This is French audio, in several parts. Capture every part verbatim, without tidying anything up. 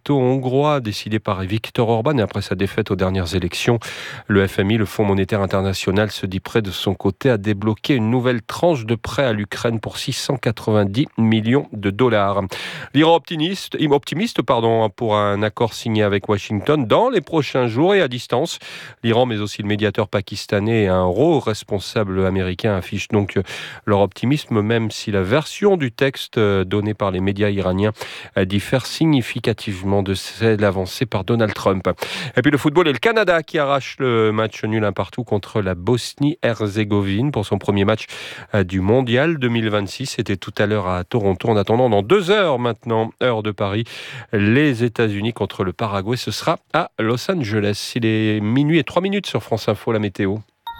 veto hongrois décidé par Viktor Orban et après sa défaite aux dernières élections. Le F M I, le Fonds monétaire international, se dit prêt de son côté à débloquer une nouvelle tranche de prêt à l'Ukraine pour six cent quatre-vingt-dix millions de dollars. L'Iran optimiste, optimiste pardon, pour un accord signé avec Washington dans les prochains jours et à distance. L'Iran, mais aussi le médiateur pakistanais et un haut responsable américain affichent donc leur optimisme, même si la version du texte donnée par les médias iraniens diffère significativement de celle avancée par Donald Trump. Et puis le football et le Canada qui arrache le match nul un partout contre la Bosnie-Herzégovine pour son premier match du Mondial deux mille vingt-six. C'était tout à l'heure à Toronto. En attendant, dans deux heures maintenant, heure de Paris, les États-Unis contre le Paraguay. Ce sera à Los Angeles. Il est minuit et trois minutes sur France Info, la météo.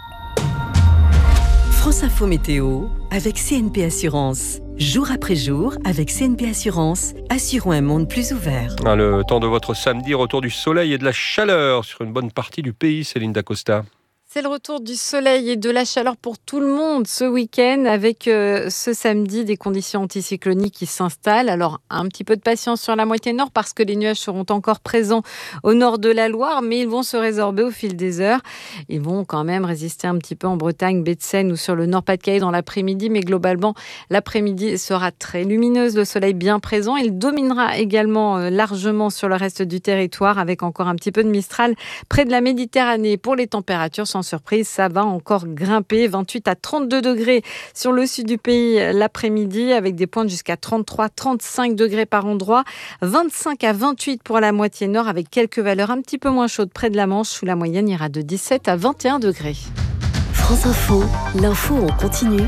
France Info Météo avec C N P Assurance. Jour après jour, avec C N P Assurance, assurons un monde plus ouvert. Ah, le temps de votre samedi, retour du soleil et de la chaleur sur une bonne partie du pays, Céline Dacosta. C'est le retour du soleil et de la chaleur pour tout le monde ce week-end avec euh, ce samedi des conditions anticycloniques qui s'installent. Alors un petit peu de patience sur la moitié nord parce que les nuages seront encore présents au nord de la Loire, mais ils vont se résorber au fil des heures. Ils vont quand même résister un petit peu en Bretagne, baie de Seine ou sur le Nord-Pas-de-Calais dans l'après-midi, mais globalement l'après-midi sera très lumineuse, le soleil bien présent. Il dominera également euh, largement sur le reste du territoire avec encore un petit peu de Mistral près de la Méditerranée. Pour les températures, sans surprise, ça va encore grimper, vingt-huit à trente-deux degrés sur le sud du pays l'après-midi, avec des pointes jusqu'à trente-trois à trente-cinq degrés par endroit, vingt-cinq à vingt-huit pour la moitié nord, avec quelques valeurs un petit peu moins chaudes près de la Manche, où la moyenne ira de dix-sept à vingt et un degrés. France Info, l'info en continu.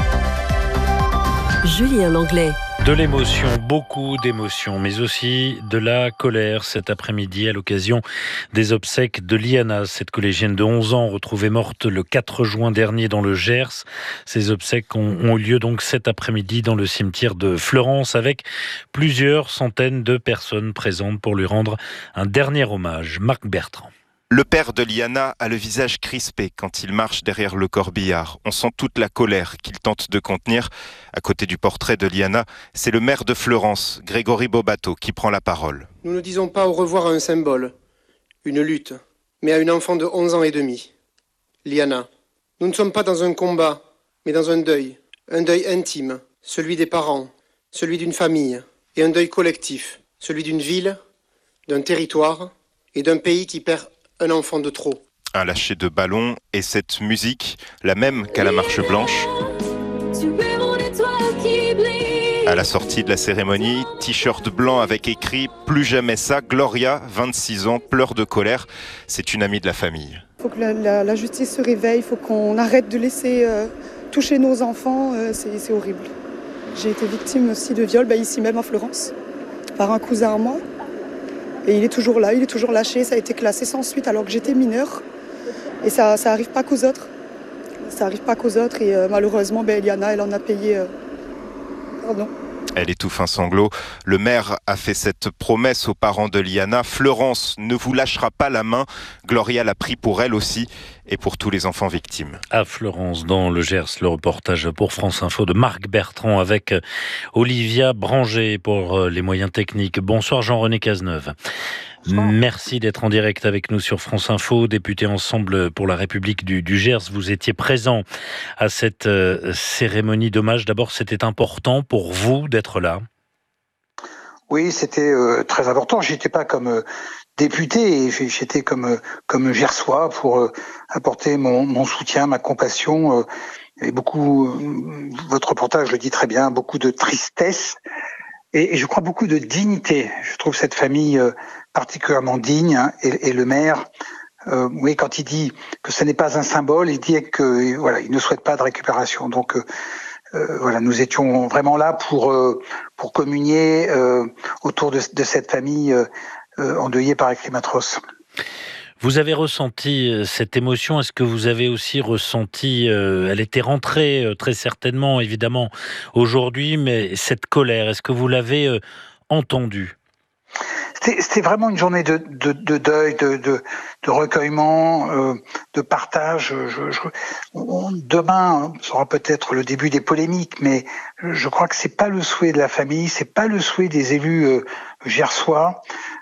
Julien Langlais. De l'émotion, beaucoup d'émotions, mais aussi de la colère cet après-midi à l'occasion des obsèques de Liana, cette collégienne de onze ans retrouvée morte le quatre juin dernier dans le Gers. Ces obsèques ont, ont eu lieu donc cet après-midi dans le cimetière de Fleurance avec plusieurs centaines de personnes présentes pour lui rendre un dernier hommage. Marc Bertrand. Le père de Liana a le visage crispé quand il marche derrière le corbillard. On sent toute la colère qu'il tente de contenir. À côté du portrait de Liana, c'est le maire de Fleurance, Grégory Bobato, qui prend la parole. Nous ne disons pas au revoir à un symbole, une lutte, mais à une enfant de onze ans et demi. Liana. Nous ne sommes pas dans un combat, mais dans un deuil. Un deuil intime, celui des parents, celui d'une famille, et un deuil collectif, celui d'une ville, d'un territoire et d'un pays qui perd un enfant de trop. Un lâcher de ballon et cette musique, la même qu'à la marche blanche. À la sortie de la cérémonie, t-shirt blanc avec écrit « Plus jamais ça », Gloria, vingt-six ans, pleure de colère. C'est une amie de la famille. Il faut que la, la, la justice se réveille, il faut qu'on arrête de laisser euh, toucher nos enfants, euh, c'est, c'est horrible. J'ai été victime aussi de viol, bah, ici même à Fleurance, par un cousin à moi. Et il est toujours là, il est toujours lâché, ça a été classé sans suite alors que j'étais mineure. Et ça ça arrive pas qu'aux autres. Ça arrive pas qu'aux autres et euh, malheureusement, ben, Eliana, elle en a payé... Euh... Pardon. Elle étouffe un sanglot. Le maire a fait cette promesse aux parents de Liana. Fleurance ne vous lâchera pas la main. Gloria l'a pris pour elle aussi et pour tous les enfants victimes. À Fleurance, dans le Gers, le reportage pour France Info de Marc Bertrand avec Olivia Branger pour les moyens techniques. Bonsoir Jean-René Cazeneuve. Merci d'être en direct avec nous sur France Info. Député Ensemble pour la République du, du Gers, vous étiez présent à cette euh, cérémonie d'hommage. D'abord, c'était important pour vous d'être là? Oui, c'était euh, très important. J'étais pas comme euh, député, j'étais comme euh, comme Gersois pour euh, apporter mon, mon soutien, ma compassion. Euh, et beaucoup, euh, votre reportage le dit très bien, beaucoup de tristesse. Et, et je crois beaucoup de dignité. Je trouve cette famille euh, particulièrement digne. Hein, et, et le maire, euh, oui, quand il dit que ce n'est pas un symbole, il dit que voilà, il ne souhaite pas de récupération. Donc euh, euh, voilà, nous étions vraiment là pour euh, pour communier euh, autour de, de cette famille euh, euh, endeuillée par les crimes atroces. Vous avez ressenti cette émotion. Est-ce que vous avez aussi ressenti, euh, elle était rentrée euh, très certainement, évidemment, aujourd'hui, mais cette colère, est-ce que vous l'avez euh, entendue? C'était, c'était vraiment une journée de, de, de deuil, de, de, de recueillement, euh, de partage. Je, je, on, demain sera peut-être le début des polémiques, mais je crois que c'est pas le souhait de la famille, c'est pas le souhait des élus euh, gersois.